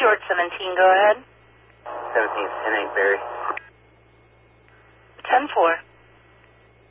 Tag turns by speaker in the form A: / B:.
A: George 17, go ahead.
B: 17's 10-8, Barry.
A: 10-4.